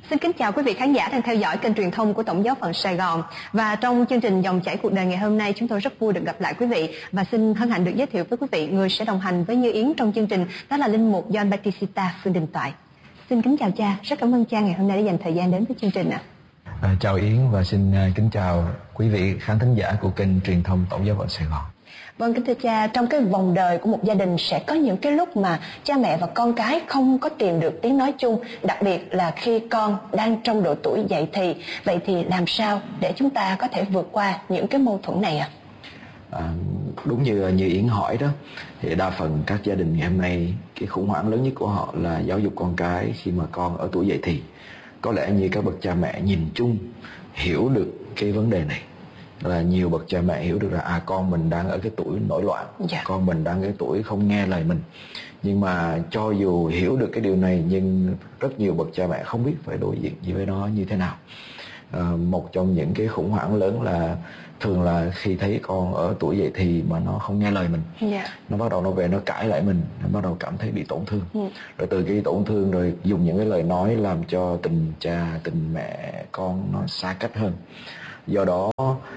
Xin kính chào quý vị khán giả đang theo dõi kênh truyền thông của Tổng giáo phận Sài Gòn. Và trong chương trình Dòng chảy cuộc đời ngày hôm nay, chúng tôi rất vui được gặp lại quý vị và xin hân hạnh được giới thiệu với quý vị người sẽ đồng hành với Như Yến trong chương trình, đó là linh mục John Batista Phương Đình Toại. Xin kính chào cha, rất cảm ơn cha ngày hôm nay đã dành thời gian đến với chương trình ạ. Chào Yến và xin kính chào quý vị khán thính giả của kênh truyền thông Tổng giáo phận Sài Gòn. Vâng, kính thưa cha, trong cái vòng đời của một gia đình sẽ có những cái lúc mà cha mẹ và con cái không có tìm được tiếng nói chung, đặc biệt là khi con đang trong độ tuổi dậy thì. Vậy thì làm sao để chúng ta có thể vượt qua những cái mâu thuẫn này ạ? Đúng như Yến hỏi đó, thì đa phần các gia đình ngày hôm nay cái khủng hoảng lớn nhất của họ là giáo dục con cái khi mà con ở tuổi dậy thì. Có lẽ như các bậc cha mẹ nhìn chung hiểu được cái vấn đề này, là nhiều bậc cha mẹ hiểu được là con mình đang ở cái tuổi nổi loạn, con mình đang ở cái tuổi không nghe lời mình. Nhưng mà cho dù hiểu được cái điều này, nhưng rất nhiều bậc cha mẹ không biết phải đối diện với nó như thế nào. Một trong những cái khủng hoảng lớn là thường là khi thấy con ở tuổi dậy thì mà nó không nghe lời mình, nó bắt đầu nó về nó cãi lại mình, nó bắt đầu cảm thấy bị tổn thương, rồi từ cái tổn thương rồi dùng những cái lời nói làm cho tình cha tình mẹ con nó xa cách hơn. Do đó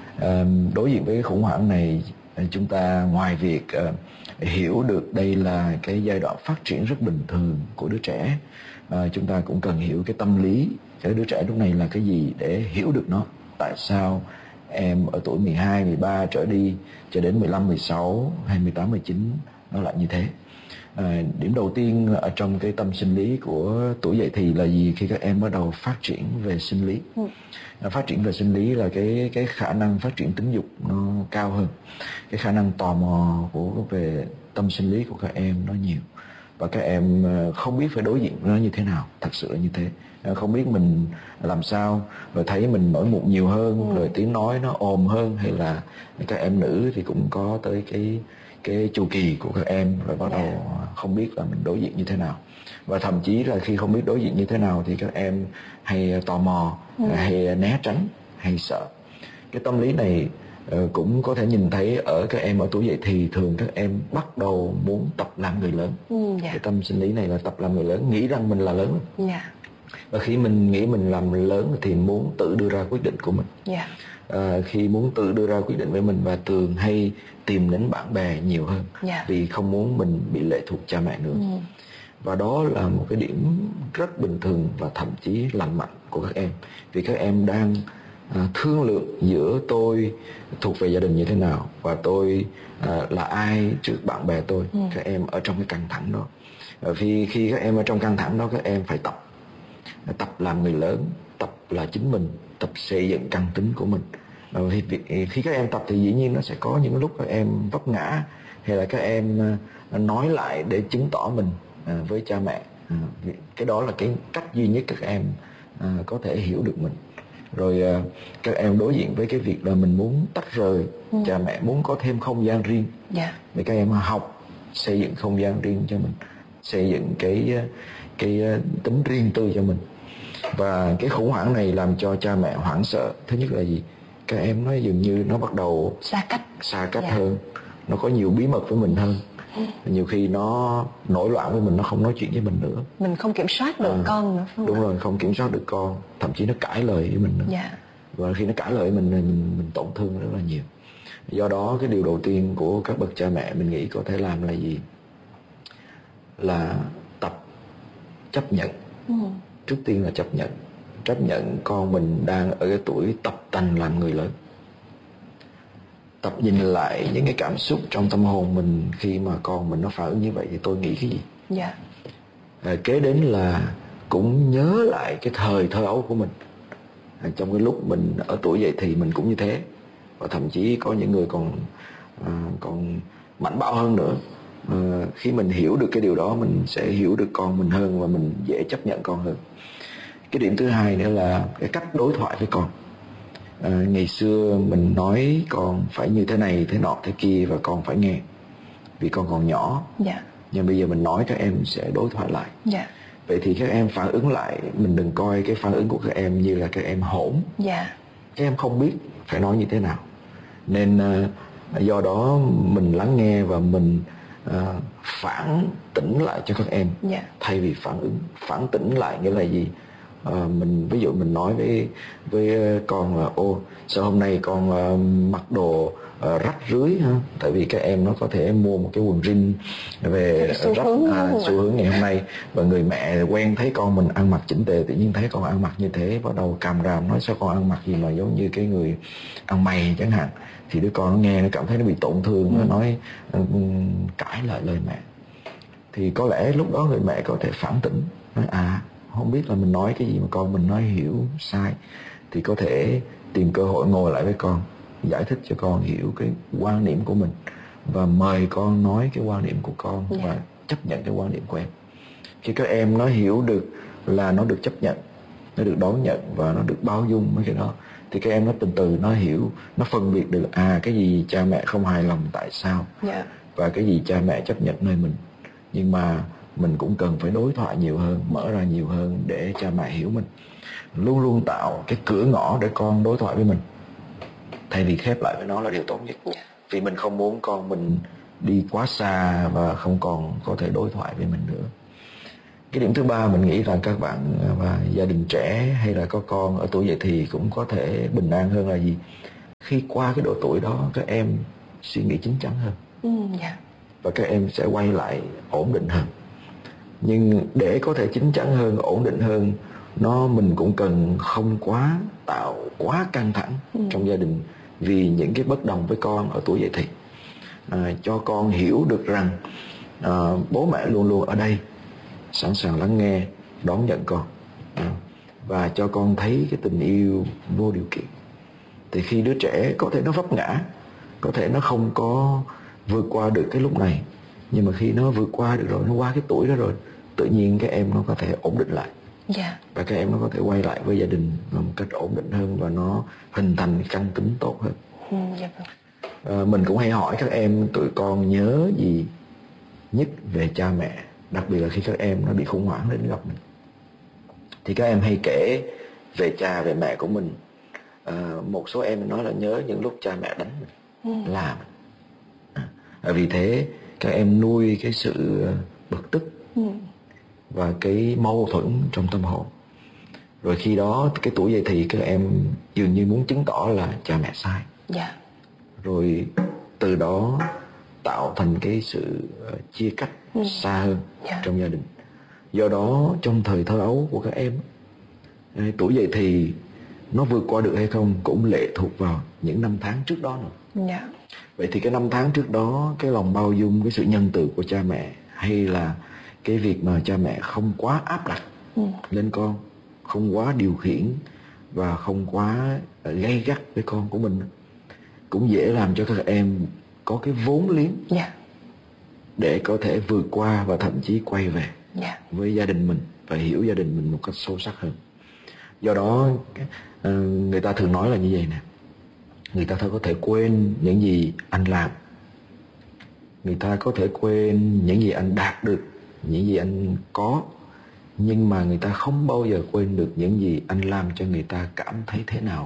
đối diện với cái khủng hoảng này, chúng ta ngoài việc hiểu được đây là cái giai đoạn phát triển rất bình thường của đứa trẻ, chúng ta cũng cần hiểu cái tâm lý cái đứa trẻ lúc này là cái gì để hiểu được nó. Tại sao em ở tuổi 12, 13 trở đi cho đến 15, 16 hay 18, 19 nó lại như thế. Điểm đầu tiên ở trong cái tâm sinh lý của tuổi dậy thì là gì? Khi các em bắt đầu phát triển về sinh lý. Phát triển về sinh lý là cái khả năng phát triển tính dục nó cao hơn, cái khả năng tò mò về tâm sinh lý của các em nó nhiều, và các em không biết phải đối diện với nó như thế nào. Thật sự là như thế, không biết mình làm sao, rồi thấy mình nổi mụn nhiều hơn, rồi tiếng nói nó ồm hơn, hay là các em nữ thì cũng có tới cái chu kỳ của các em, rồi bắt đầu không biết là mình đối diện như thế nào. Và thậm chí là khi không biết đối diện như thế nào thì các em hay tò mò, hay né tránh, hay sợ. Cái tâm lý này cũng có thể nhìn thấy ở các em ở tuổi dậy thì. Thường các em bắt đầu muốn tập làm người lớn. Cái tâm sinh lý này là tập làm người lớn, nghĩ rằng mình là lớn. Và khi mình nghĩ mình làm lớn thì muốn tự đưa ra quyết định của mình. Khi muốn tự đưa ra quyết định với mình, và thường hay tìm đến bạn bè nhiều hơn, vì không muốn mình bị lệ thuộc cha mẹ nữa. Và đó là một cái điểm rất bình thường và thậm chí lành mạnh của các em, vì các em đang thương lượng giữa tôi thuộc về gia đình như thế nào và tôi là ai trước bạn bè tôi. Các em ở trong cái căng thẳng đó, vì khi các em ở trong căng thẳng đó, các em phải tập làm người lớn, tập là chính mình, tập xây dựng căn tính của mình. Khi các em tập thì dĩ nhiên nó sẽ có những lúc các em vấp ngã, hay là các em nói lại để chứng tỏ mình với cha mẹ. Cái đó là cái cách duy nhất các em có thể hiểu được mình. Rồi các em đối diện với cái việc là mình muốn tách rời cha mẹ, muốn có thêm không gian riêng. Thì các em học xây dựng không gian riêng cho mình, xây dựng cái tính riêng tư cho mình. Và cái khủng hoảng này làm cho cha mẹ hoảng sợ. Thứ nhất là gì? Các em nó dường như nó bắt đầu xa cách hơn, nó có nhiều bí mật với mình hơn. Nhiều khi nó nổi loạn với mình, nó không nói chuyện với mình nữa, mình không kiểm soát được con nữa. Đúng rồi, không kiểm soát được con, thậm chí nó cãi lời với mình nữa. Và khi nó cãi lời với mình tổn thương rất là nhiều. Do đó cái điều đầu tiên của các bậc cha mẹ mình nghĩ có thể làm là gì? Là tập chấp nhận. Trước tiên là chấp nhận con mình đang ở cái tuổi tập tành làm người lớn. Tập nhìn lại những cái cảm xúc trong tâm hồn mình khi mà con mình nó phản ứng như vậy thì tôi nghĩ cái gì. Kế đến là cũng nhớ lại cái thời thơ ấu của mình. Trong cái lúc mình ở tuổi dậy thì mình cũng như thế, và thậm chí có những người còn mạnh bạo hơn nữa. Khi mình hiểu được cái điều đó, mình sẽ hiểu được con mình hơn và mình dễ chấp nhận con hơn. Cái điểm thứ hai nữa là cái cách đối thoại với con. Ngày xưa mình nói con phải như thế này, thế nọ, thế kia, và con phải nghe vì con còn nhỏ. Nhưng bây giờ mình nói, các em sẽ đối thoại lại. Vậy thì các em phản ứng lại, mình đừng coi cái phản ứng của các em như là các em hỗn. Các em không biết phải nói như thế nào. Nên do đó mình lắng nghe và mình phản tỉnh lại cho các em, thay vì phản ứng. Phản tỉnh lại nghĩa là gì? Mình ví dụ mình nói với con là sao hôm nay con mặc đồ rách rưới ha, tại vì các em nó có thể mua một cái quần jean về xu hướng ngày hôm nay, và người mẹ quen thấy con mình ăn mặc chỉnh tề, tự nhiên thấy con ăn mặc như thế bắt đầu càm ràm nói sao con ăn mặc gì mà giống như cái người ăn mày chẳng hạn, thì đứa con nó nghe nó cảm thấy nó bị tổn thương, nó nói cãi lại lời mẹ. Thì có lẽ lúc đó người mẹ có thể phản tỉnh, nói không biết là mình nói cái gì mà con mình nói hiểu sai, thì có thể tìm cơ hội ngồi lại với con, giải thích cho con hiểu cái quan điểm của mình và mời con nói cái quan điểm của con và chấp nhận cái quan điểm của em. Khi các em nó hiểu được là nó được chấp nhận, nó được đón nhận và nó được bao dung với cái đó, thì các em nó từ từ nó hiểu, nó phân biệt được cái gì cha mẹ không hài lòng tại sao, và cái gì cha mẹ chấp nhận nơi mình. Nhưng mà mình cũng cần phải đối thoại nhiều hơn, mở ra nhiều hơn để cha mẹ hiểu mình. Luôn luôn tạo cái cửa ngõ để con đối thoại với mình, thay vì khép lại với nó là điều tốt nhất. Vì mình không muốn con mình đi quá xa và không còn có thể đối thoại với mình nữa. Cái điểm thứ ba mình nghĩ rằng các bạn và gia đình trẻ hay là có con ở tuổi dậy thì cũng có thể bình an hơn là gì? Khi qua cái độ tuổi đó các em suy nghĩ chín chắn hơn. Và các em sẽ quay lại ổn định hơn. Nhưng để có thể chín chắn hơn, ổn định hơn, mình cũng cần không tạo quá căng thẳng trong gia đình vì những cái bất đồng với con ở tuổi dậy thì. Cho con hiểu được rằng bố mẹ luôn luôn ở đây, sẵn sàng lắng nghe, đón nhận con, và cho con thấy cái tình yêu vô điều kiện. Thì khi đứa trẻ có thể nó vấp ngã, có thể nó không có vượt qua được cái lúc này, nhưng mà khi nó vượt qua được rồi, nó qua cái tuổi đó rồi, tự nhiên các em nó có thể ổn định lại. Và các em nó có thể quay lại với gia đình một cách ổn định hơn, và nó hình thành cái căn tính tốt hơn. Mình cũng hay hỏi các em tụi con nhớ gì nhất về cha mẹ, đặc biệt là khi các em nó bị khủng hoảng đến gặp mình. Thì các em hay kể về cha về mẹ của mình. Một số em nói là nhớ những lúc cha mẹ đánh mình, la mình. Vì thế các em nuôi cái sự bực tức và cái mâu thuẫn trong tâm hồn. Rồi khi đó cái tuổi dậy thì các em dường như muốn chứng tỏ là cha mẹ sai. Rồi từ đó tạo thành cái sự chia cách xa hơn trong gia đình. Do đó trong thời thơ ấu của các em, tuổi dậy thì nó vượt qua được hay không cũng lệ thuộc vào những năm tháng trước đó nữa. Vậy thì cái năm tháng trước đó, cái lòng bao dung, cái sự nhân từ của cha mẹ, hay là cái việc mà cha mẹ không quá áp đặt lên con, không quá điều khiển và không quá gay gắt với con của mình, cũng dễ làm cho các em có cái vốn liếng để có thể vượt qua và thậm chí quay về với gia đình mình và hiểu gia đình mình một cách sâu sắc hơn. Do đó người ta thường nói là như vậy nè, người ta có thể quên những gì anh làm, người ta có thể quên những gì anh đạt được, những gì anh có, nhưng mà người ta không bao giờ quên được những gì anh làm cho người ta cảm thấy thế nào.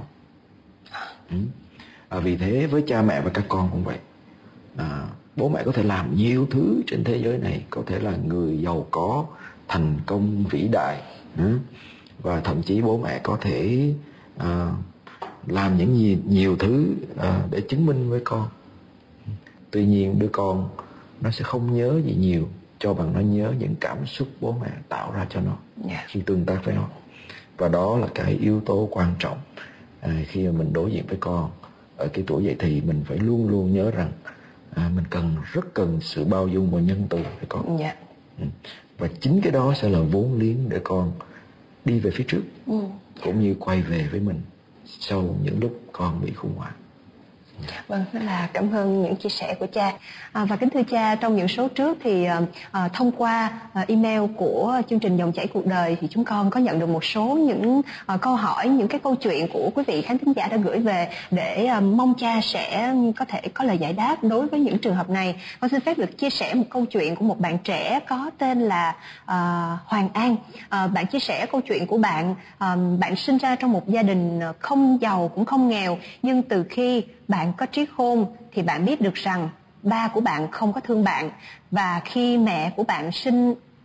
Vì thế với cha mẹ và các con cũng vậy. Bố mẹ có thể làm nhiều thứ trên thế giới này, có thể là người giàu có, thành công vĩ đại, và thậm chí bố mẹ có thể làm những nhiều thứ để chứng minh với con. Tuy nhiên đứa con nó sẽ không nhớ gì nhiều, cho bằng nó nhớ những cảm xúc bố mẹ tạo ra cho nó khi tương tác với nó. Và đó là cái yếu tố quan trọng khi mà mình đối diện với con ở cái tuổi dậy thì. Mình phải luôn luôn nhớ rằng mình rất cần sự bao dung và nhân từ với con. Và chính cái đó sẽ là vốn liếng để con đi về phía trước, cũng như quay về với mình sau những lúc con bị khủng hoảng. Vâng, rất là cảm ơn những chia sẻ của cha. Và kính thưa cha, trong những số trước thì thông qua email của chương trình Dòng chảy cuộc đời thì chúng con có nhận được một số những câu hỏi, những cái câu chuyện của quý vị khán thính giả đã gửi về để mong cha sẽ có thể có lời giải đáp đối với những trường hợp này. Con xin phép được chia sẻ một câu chuyện của một bạn trẻ có tên là Hoàng An. Bạn chia sẻ câu chuyện của bạn. Bạn sinh ra trong một gia đình không giàu cũng không nghèo, nhưng từ khi bạn có trí khôn thì bạn biết được rằng ba của bạn không có thương bạn, và khi mẹ của bạn sinh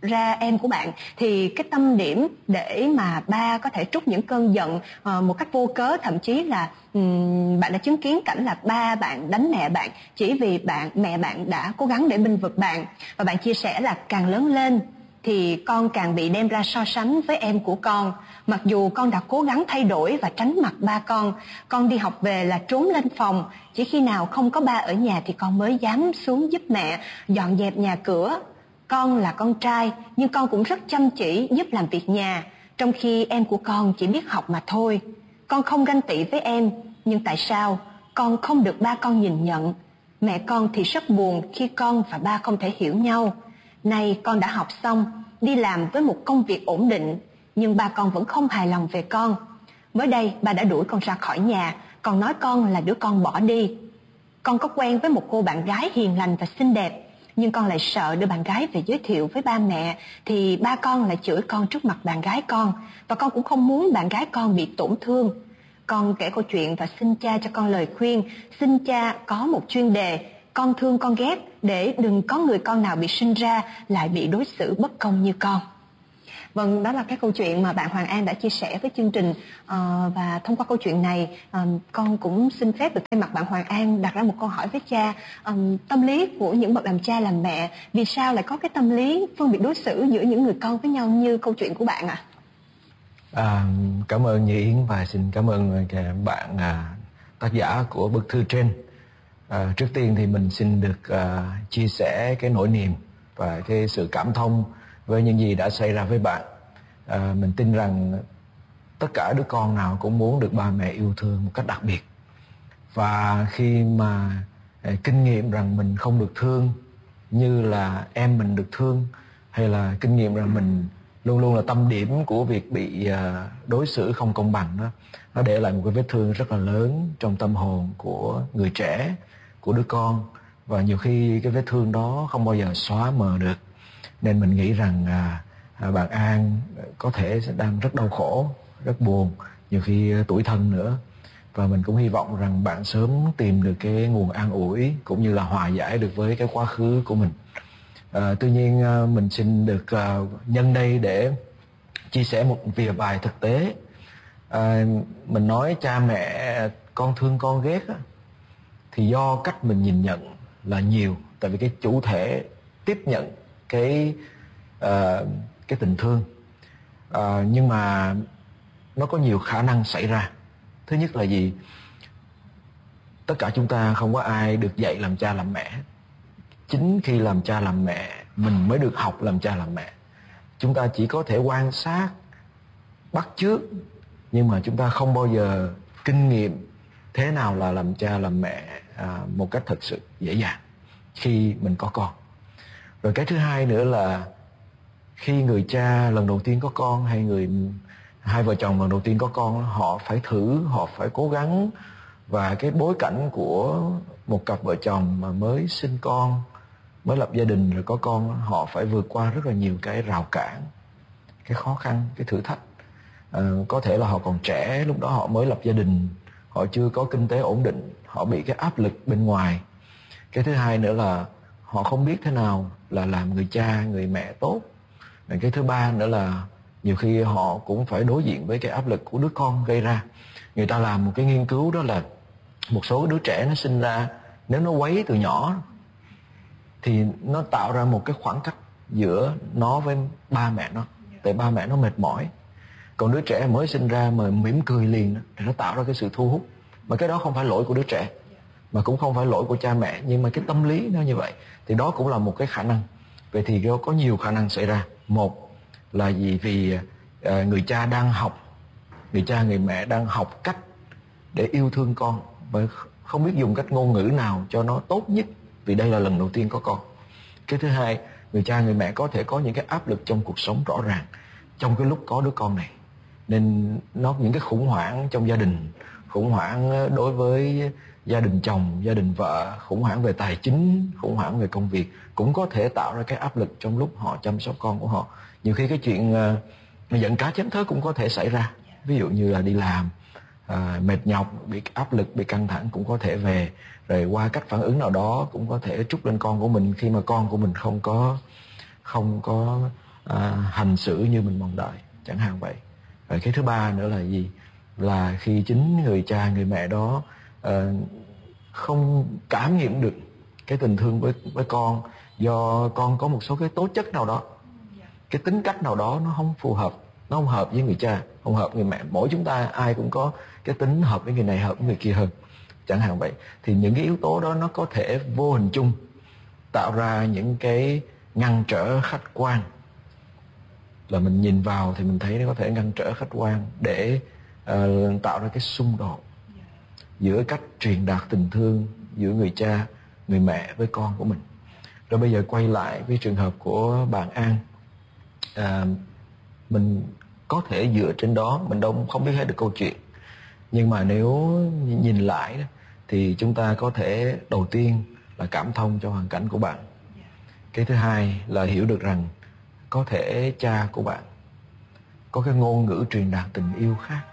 ra em của bạn, thì cái tâm điểm để mà ba có thể trút những cơn giận một cách vô cớ, thậm chí là bạn đã chứng kiến cảnh là ba bạn đánh mẹ bạn chỉ vì mẹ bạn đã cố gắng để bênh vực bạn. Và bạn chia sẻ là càng lớn lên thì con càng bị đem ra so sánh với em của con. Mặc dù con đã cố gắng thay đổi và tránh mặt ba con đi học về là trốn lên phòng, chỉ khi nào không có ba ở nhà thì con mới dám xuống giúp mẹ dọn dẹp nhà cửa. Con là con trai nhưng con cũng rất chăm chỉ giúp làm việc nhà, trong khi em của con chỉ biết học mà thôi. Con không ganh tị với em, nhưng tại sao con không được ba con nhìn nhận? Mẹ con thì rất buồn khi con và ba không thể hiểu nhau. Nay con đã học xong, đi làm với một công việc ổn định, nhưng ba con vẫn không hài lòng về con. Mới đây ba đã đuổi con ra khỏi nhà, còn nói con là đứa con bỏ đi. Con có quen với một cô bạn gái hiền lành và xinh đẹp, nhưng con lại sợ đưa bạn gái về giới thiệu với ba mẹ thì ba con lại chửi con trước mặt bạn gái con, và con cũng không muốn bạn gái con bị tổn thương. Con kể câu chuyện và xin cha cho con lời khuyên. Xin cha có một chuyên đề con thương con ghét, để đừng có người con nào bị sinh ra lại bị đối xử bất công như con. Vâng, đó là cái câu chuyện mà bạn Hoàng An đã chia sẻ với chương trình. Và thông qua câu chuyện này, con cũng xin phép được thay mặt bạn Hoàng An đặt ra một câu hỏi với cha. Tâm lý của những bậc làm cha làm mẹ, vì sao lại có cái tâm lý phân biệt đối xử giữa những người con với nhau như câu chuyện của bạn ạ? Cảm ơn Như Yến và xin cảm ơn bạn tác giả của bức thư trên. Trước tiên thì mình xin được chia sẻ cái nỗi niềm và cái sự cảm thông với những gì đã xảy ra với bạn. Mình tin rằng tất cả đứa con nào cũng muốn được ba mẹ yêu thương một cách đặc biệt. Và khi mà kinh nghiệm rằng mình không được thương như là em mình được thương, hay là kinh nghiệm rằng mình luôn luôn là tâm điểm của việc bị đối xử không công bằng đó, nó để lại một cái vết thương rất là lớn trong tâm hồn của người trẻ, của đứa con. Và nhiều khi cái vết thương đó không bao giờ xóa mờ được. Nên mình nghĩ rằng bạn An có thể đang rất đau khổ, rất buồn, nhiều khi tủi thân nữa. Và mình cũng hy vọng rằng bạn sớm tìm được cái nguồn an ủi cũng như là hòa giải được với cái quá khứ của mình. Tuy nhiên mình xin được nhân đây để chia sẻ một vài thực tế. Mình nói cha mẹ con thương con ghét á, thì do cách mình nhìn nhận là nhiều. Tại vì cái chủ thể tiếp nhận cái tình thương, nhưng mà nó có nhiều khả năng xảy ra. Thứ nhất là gì? Tất cả chúng ta không có ai được dạy làm cha làm mẹ. Chính khi làm cha làm mẹ mình mới được học làm cha làm mẹ. Chúng ta chỉ có thể quan sát, bắt chước, nhưng mà chúng ta không bao giờ kinh nghiệm thế nào là làm cha làm mẹ một cách thật sự dễ dàng khi mình có con. Rồi cái thứ hai nữa là khi người cha lần đầu tiên có con, hay hai vợ chồng lần đầu tiên có con, họ phải thử, họ phải cố gắng. Và cái bối cảnh của một cặp vợ chồng mà mới sinh con, mới lập gia đình rồi có con, họ phải vượt qua rất là nhiều cái rào cản, cái khó khăn, cái thử thách. Có thể là họ còn trẻ, lúc đó họ mới lập gia đình, họ chưa có kinh tế ổn định, họ bị cái áp lực bên ngoài. Cái thứ hai nữa là họ không biết thế nào là làm người cha, người mẹ tốt. Cái thứ ba nữa là nhiều khi họ cũng phải đối diện với cái áp lực của đứa con gây ra. Người ta làm một cái nghiên cứu đó là một số đứa trẻ nó sinh ra, nếu nó quấy từ nhỏ thì nó tạo ra một cái khoảng cách giữa nó với ba mẹ nó, tại ba mẹ nó mệt mỏi. Còn đứa trẻ mới sinh ra mà mỉm cười liền thì nó tạo ra cái sự thu hút. Mà cái đó không phải lỗi của đứa trẻ, mà cũng không phải lỗi của cha mẹ, nhưng mà cái tâm lý nó như vậy. Thì đó cũng là một cái khả năng. Vậy thì có nhiều khả năng xảy ra. Một là gì? Vì người cha đang học, người cha người mẹ đang học cách để yêu thương con, và không biết dùng cách ngôn ngữ nào cho nó tốt nhất, vì đây là lần đầu tiên có con. Cái thứ hai, người cha người mẹ có thể có những cái áp lực trong cuộc sống rõ ràng trong cái lúc có đứa con này. Nên những cái khủng hoảng trong gia đình, khủng hoảng đối với gia đình chồng, gia đình vợ, khủng hoảng về tài chính, khủng hoảng về công việc cũng có thể tạo ra cái áp lực trong lúc họ chăm sóc con của họ. Nhiều khi cái chuyện giận cá chém thớt cũng có thể xảy ra. Ví dụ như là đi làm mệt nhọc, bị áp lực, bị căng thẳng cũng có thể về, rồi qua cách phản ứng nào đó cũng có thể trút lên con của mình khi mà con của mình không có hành xử như mình mong đợi, chẳng hạn vậy. Rồi cái thứ ba nữa là gì? Là khi chính người cha người mẹ đó không cảm nghiệm được cái tình thương với con, do con có một số cái tố chất nào đó, cái tính cách nào đó nó không phù hợp, nó không hợp với người cha, không hợp với người mẹ. Mỗi chúng ta ai cũng có cái tính hợp với người này, hợp với người kia hơn, chẳng hạn vậy. Thì những cái yếu tố đó nó có thể vô hình chung tạo ra những cái ngăn trở khách quan, là mình nhìn vào thì mình thấy nó có thể ngăn trở khách quan để tạo ra cái xung đột giữa cách truyền đạt tình thương giữa người cha, người mẹ với con của mình. Rồi bây giờ quay lại với trường hợp của bạn An, mình có thể dựa trên đó, mình đâu không biết hết được câu chuyện, nhưng mà nếu nhìn lại thì chúng ta có thể đầu tiên là cảm thông cho hoàn cảnh của bạn. Cái thứ hai là hiểu được rằng có thể cha của bạn có cái ngôn ngữ truyền đạt tình yêu khác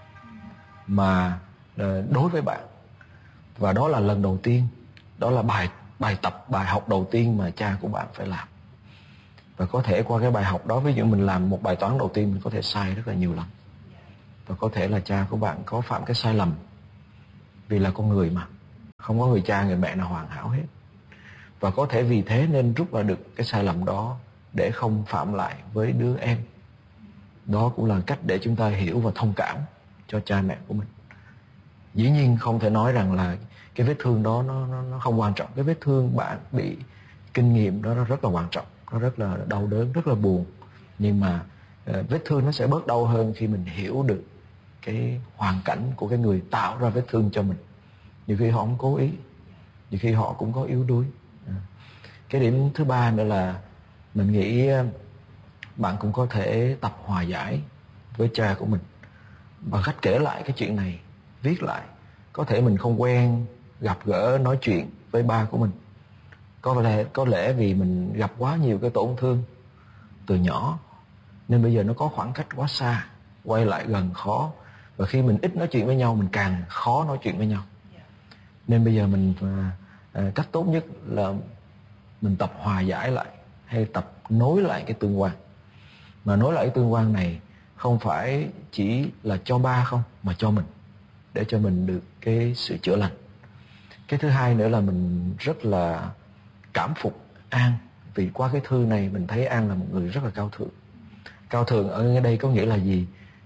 mà đối với bạn, và đó là lần đầu tiên, đó là bài tập, bài học đầu tiên mà cha của bạn phải làm. Và có thể qua cái bài học đó, ví dụ mình làm một bài toán đầu tiên, mình có thể sai rất là nhiều lần, và có thể là cha của bạn có phạm cái sai lầm, vì là con người mà, không có người cha người mẹ nào hoàn hảo hết. Và có thể vì thế nên rút ra được cái sai lầm đó để không phạm lại với đứa em. Đó cũng là cách để chúng ta hiểu và thông cảm cho cha mẹ của mình. Dĩ nhiên không thể nói rằng là cái vết thương đó nó không quan trọng. Cái vết thương bạn bị kinh nghiệm đó nó rất là quan trọng, nó rất là đau đớn, rất là buồn. Nhưng mà vết thương nó sẽ bớt đau hơn khi mình hiểu được cái hoàn cảnh của cái người tạo ra vết thương cho mình. Nhiều khi họ không cố ý, nhiều khi họ cũng có yếu đuối. Cái điểm thứ ba nữa là mình nghĩ bạn cũng có thể tập hòa giải với cha của mình bằng cách kể lại cái chuyện này, viết lại. Có thể mình không quen gặp gỡ nói chuyện với ba của mình, có lẽ vì mình gặp quá nhiều cái tổn thương từ nhỏ nên bây giờ nó có khoảng cách quá xa, quay lại gần khó. Và khi mình ít nói chuyện với nhau, mình càng khó nói chuyện với nhau. Nên bây giờ mình cách tốt nhất là mình tập hòa giải lại, hay tập nối lại cái tương quan. Mà nối lại cái tương quan này không phải chỉ là cho ba không, mà cho mình, để cho mình được cái sự chữa lành. Cái thứ hai nữa là mình rất là cảm phục An, vì qua cái thư này mình thấy An là một người rất là cao thượng. Cao thượng ở đây có nghĩa là gì?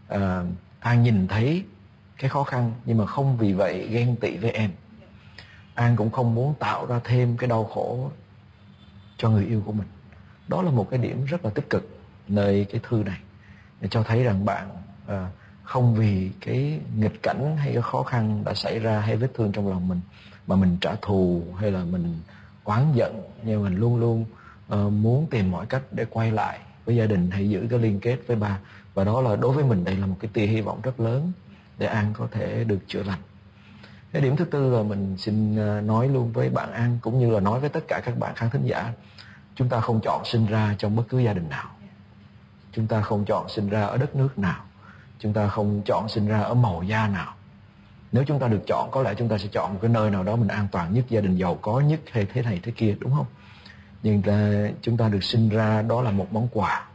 An nhìn thấy cái khó khăn, nhưng mà không vì vậy ghen tị với em. An cũng không muốn tạo ra thêm cái đau khổ cho người yêu của mình. Đó là một cái điểm rất là tích cực nơi cái thư này, để cho thấy rằng bạn không vì cái nghịch cảnh hay cái khó khăn đã xảy ra, hay vết thương trong lòng mình, mà mình trả thù hay là mình oán giận. Nhưng mình luôn luôn muốn tìm mọi cách để quay lại với gia đình, hay giữ cái liên kết với ba. Và đó là đối với mình, đây là một cái tia hy vọng rất lớn để An có thể được chữa lành. Cái điểm thứ tư là mình xin nói luôn với bạn An, cũng như là nói với tất cả các bạn khán thính giả. Chúng ta không chọn sinh ra trong bất cứ gia đình nào, chúng ta không chọn sinh ra ở đất nước nào, chúng ta không chọn sinh ra ở màu da nào. Nếu chúng ta được chọn, có lẽ chúng ta sẽ chọn một cái nơi nào đó mình an toàn nhất, gia đình giàu có nhất, hay thế này thế kia, đúng không? Nhưng chúng ta được sinh ra, đó là một món quà.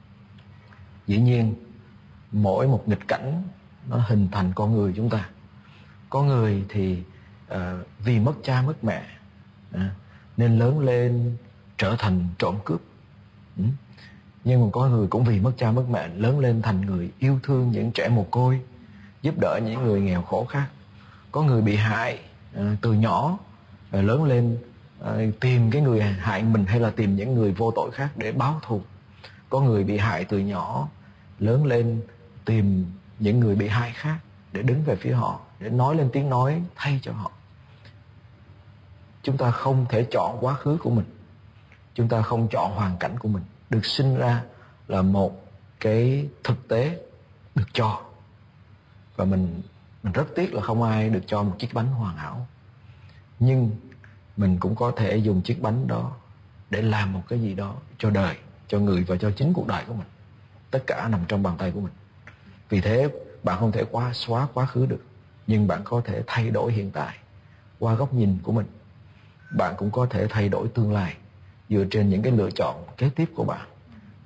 Dĩ nhiên mỗi một nghịch cảnh nó hình thành con người chúng ta. Có người thì vì mất cha mất mẹ nên lớn lên trở thành trộm cướp. Nhưng mà có người cũng vì mất cha mất mẹ lớn lên thành người yêu thương những trẻ mồ côi, giúp đỡ những người nghèo khổ khác. Có người bị hại từ nhỏ, lớn lên tìm cái người hại mình, hay là tìm những người vô tội khác để báo thù. Có người bị hại từ nhỏ, lớn lên tìm những người bị hại khác để đứng về phía họ, để nói lên tiếng nói thay cho họ. Chúng ta không thể chọn quá khứ của mình, chúng ta không chọn hoàn cảnh của mình. Được sinh ra là một cái thực tế được cho. Và mình rất tiếc là không ai được cho một chiếc bánh hoàn hảo. Nhưng mình cũng có thể dùng chiếc bánh đó để làm một cái gì đó cho đời, cho người và cho chính cuộc đời của mình. Tất cả nằm trong bàn tay của mình. Vì thế bạn không thể xóa quá khứ được, nhưng bạn có thể thay đổi hiện tại qua góc nhìn của mình. Bạn cũng có thể thay đổi tương lai dựa trên những cái lựa chọn kế tiếp của bạn.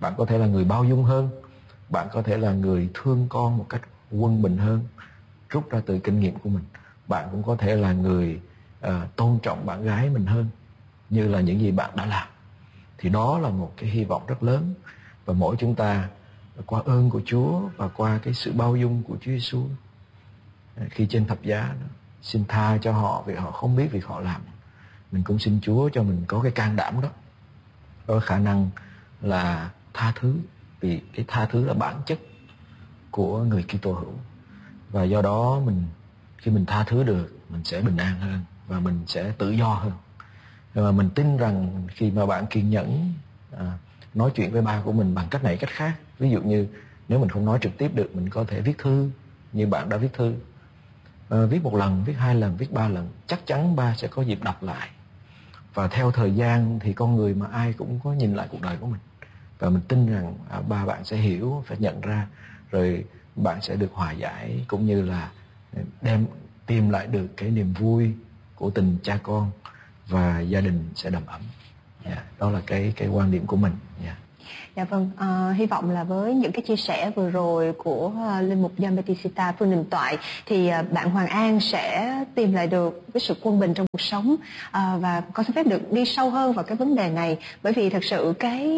bạn có thể là người bao dung hơn, bạn có thể là người thương con một cách quân bình hơn, rút ra từ kinh nghiệm của mình. Bạn cũng có thể là người tôn trọng bạn gái mình hơn, như là những gì bạn đã làm. Thì đó là một cái hy vọng rất lớn. Và mỗi chúng ta qua ơn của Chúa và qua cái sự bao dung của Chúa Giêsu, khi trên thập giá xin tha cho họ vì họ không biết việc họ làm, mình cũng xin Chúa cho mình có cái can đảm đó, có khả năng là tha thứ, vì cái tha thứ là bản chất của người Kitô hữu. Và do đó khi mình tha thứ được, mình sẽ bình an hơn và mình sẽ tự do hơn. Và mình tin rằng khi mà bạn kiên nhẫn nói chuyện với ba của mình bằng cách này cách khác, ví dụ như nếu mình không nói trực tiếp được, mình có thể viết thư như bạn đã viết thư, viết 1 lần, viết 2 lần, viết 3 lần, chắc chắn ba sẽ có dịp đọc lại. Và theo thời gian thì con người mà ai cũng có nhìn lại cuộc đời của mình, và mình tin rằng ba bạn sẽ hiểu, phải nhận ra, rồi bạn sẽ được hòa giải, cũng như là tìm lại được cái niềm vui của tình cha con, và gia đình sẽ đầm ấm. Đó là cái quan điểm của mình. Dạ vâng, hy vọng là với những cái chia sẻ vừa rồi của linh mục John Bautista Phương Đình Toại thì bạn Hoàng An sẽ tìm lại được cái sự quân bình trong cuộc sống, và có phép được đi sâu hơn vào cái vấn đề này. Bởi vì thật sự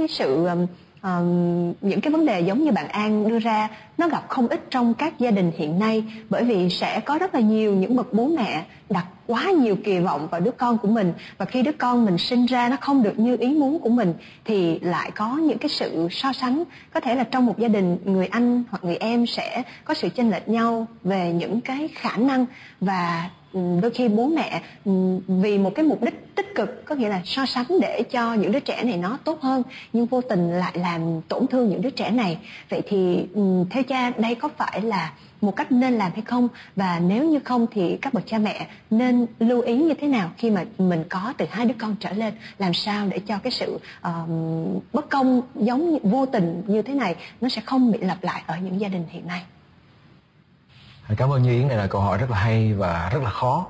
những cái vấn đề giống như bạn An đưa ra nó gặp không ít trong các gia đình hiện nay, bởi vì sẽ có rất là nhiều những bậc bố mẹ đặt quá nhiều kỳ vọng vào đứa con của mình, và khi đứa con mình sinh ra nó không được như ý muốn của mình thì lại có những cái sự so sánh. Có thể là trong một gia đình, người anh hoặc người em sẽ có sự chênh lệch nhau về những cái khả năng, và đôi khi bố mẹ vì một cái mục đích tích cực, có nghĩa là so sánh để cho những đứa trẻ này nó tốt hơn, nhưng vô tình lại làm tổn thương những đứa trẻ này. Vậy thì theo cha, đây có phải là một cách nên làm hay không? Và nếu như không thì các bậc cha mẹ nên lưu ý như thế nào khi mà mình có từ 2 đứa con trở lên, làm sao để cho cái sự bất công giống như vô tình như thế này nó sẽ không bị lặp lại ở những gia đình hiện nay? Cảm ơn Như Yến, này là câu hỏi rất là hay và rất là khó.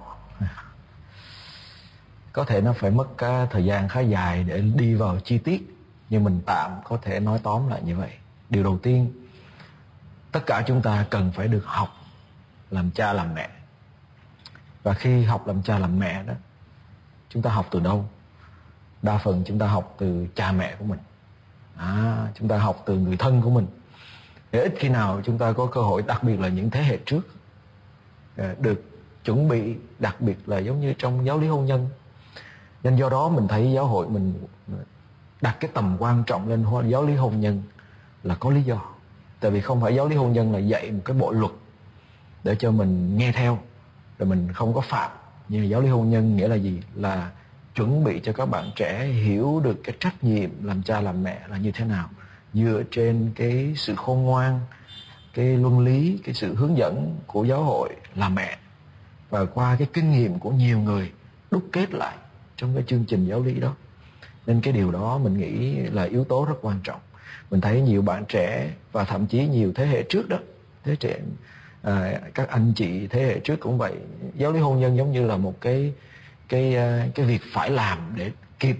Có thể nó phải mất thời gian khá dài để đi vào chi tiết, nhưng mình tạm có thể nói tóm lại như vậy. Điều đầu tiên, tất cả chúng ta cần phải được học làm cha làm mẹ. Và khi học làm cha làm mẹ đó, chúng ta học từ đâu? Đa phần chúng ta học từ cha mẹ của mình, chúng ta học từ người thân của mình. Để ít khi nào chúng ta có cơ hội, đặc biệt là những thế hệ trước, được chuẩn bị, đặc biệt là giống như trong giáo lý hôn nhân. Nên do đó mình thấy giáo hội mình đặt cái tầm quan trọng lên giáo lý hôn nhân là có lý do. Tại vì không phải giáo lý hôn nhân là dạy một cái bộ luật để cho mình nghe theo rồi mình không có phạm. Nhưng giáo lý hôn nhân nghĩa là gì? Là chuẩn bị cho các bạn trẻ hiểu được cái trách nhiệm làm cha làm mẹ là như thế nào, dựa trên cái sự khôn ngoan, cái luân lý, cái sự hướng dẫn của giáo hội là mẹ, và qua cái kinh nghiệm của nhiều người đúc kết lại trong cái chương trình giáo lý đó. Nên cái điều đó mình nghĩ là yếu tố rất quan trọng. Mình thấy nhiều bạn trẻ và thậm chí nhiều thế hệ trước đó, thế trẻ, các anh chị thế hệ trước cũng vậy, giáo lý hôn nhân giống như là một cái việc phải làm để kịp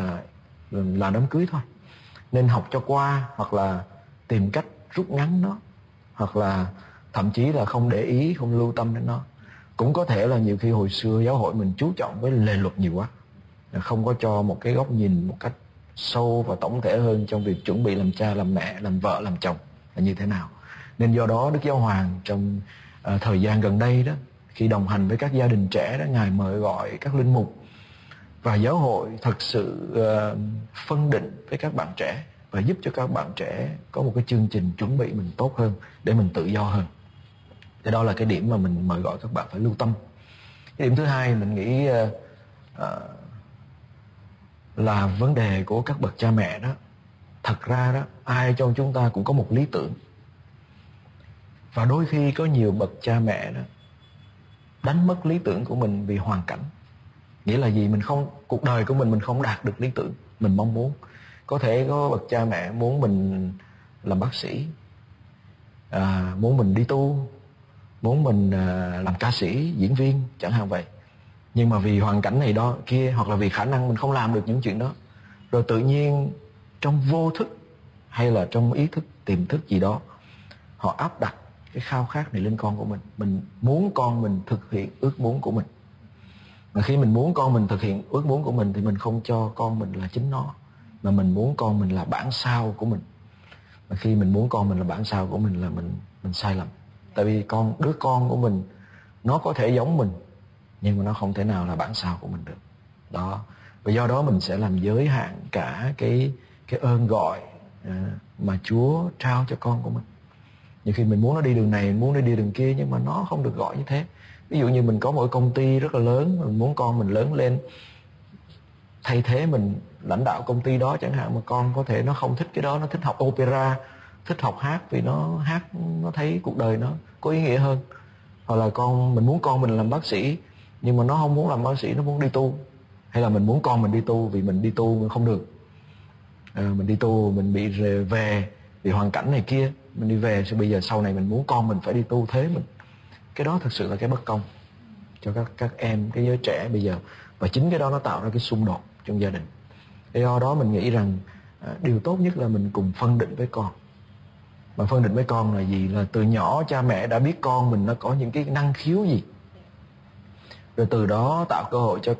là đám cưới thôi. Nên học cho qua, hoặc là tìm cách rút ngắn nó, hoặc là thậm chí là không để ý, không lưu tâm đến nó. Cũng có thể là nhiều khi hồi xưa giáo hội mình chú trọng với lề luật nhiều quá, không có cho một cái góc nhìn một cách sâu và tổng thể hơn trong việc chuẩn bị làm cha, làm mẹ, làm vợ, làm chồng là như thế nào. Nên do đó Đức Giáo Hoàng trong thời gian gần đây đó, khi đồng hành với các gia đình trẻ đó, Ngài mời gọi các linh mục và giáo hội thật sự phân định với các bạn trẻ và giúp cho các bạn trẻ có một cái chương trình chuẩn bị mình tốt hơn để mình tự do hơn. Thì đó là cái điểm mà mình mời gọi các bạn phải lưu tâm. Cái điểm thứ hai mình nghĩ là vấn đề của các bậc cha mẹ đó. Thật ra đó, ai trong chúng ta cũng có một lý tưởng. Và đôi khi có nhiều bậc cha mẹ đó đánh mất lý tưởng của mình vì hoàn cảnh. Nghĩa là gì? Cuộc đời của mình không đạt được lý tưởng mình mong muốn. Có thể có bậc cha mẹ muốn mình làm bác sĩ, muốn mình đi tu, muốn mình làm ca sĩ, diễn viên chẳng hạn vậy. Nhưng mà vì hoàn cảnh này đó kia, hoặc là vì khả năng mình không làm được những chuyện đó, rồi tự nhiên trong vô thức hay là trong ý thức tiềm thức gì đó, họ áp đặt cái khao khát này lên con của mình. Mình muốn con mình thực hiện ước muốn của mình. Mà khi mình muốn con mình thực hiện ước muốn của mình thì mình không cho con mình là chính nó, mà mình muốn con mình là bản sao của mình. Mà khi mình muốn con mình là bản sao của mình là mình sai lầm. Tại vì đứa con của mình nó có thể giống mình, nhưng mà nó không thể nào là bản sao của mình được. Đó. Và do đó mình sẽ làm giới hạn cả cái ơn gọi mà Chúa trao cho con của mình. Nhiều khi mình muốn nó đi đường này, muốn nó đi đường kia, nhưng mà nó không được gọi như thế. Ví dụ như mình có một công ty rất là lớn, mình muốn con mình lớn lên thay thế mình lãnh đạo công ty đó chẳng hạn, mà con có thể nó không thích cái đó, nó thích học opera, thích học hát, vì nó hát nó thấy cuộc đời nó có ý nghĩa hơn. Hoặc là mình muốn con mình làm bác sĩ, nhưng mà nó không muốn làm bác sĩ, nó muốn đi tu. Hay là mình muốn con mình đi tu, vì mình đi tu mà không được. Mình đi tu mình bị về vì hoàn cảnh này kia, mình đi về, bây giờ sau này mình muốn con mình phải đi tu thế mình. Cái đó thực sự là cái bất công cho các em, cái giới trẻ bây giờ. Và chính cái đó nó tạo ra cái xung đột trong gia đình. Do đó mình nghĩ rằng điều tốt nhất là mình cùng phân định với con. Mà phân định với con là gì? Là từ nhỏ cha mẹ đã biết con mình nó có những cái năng khiếu gì, rồi từ đó tạo cơ hội cho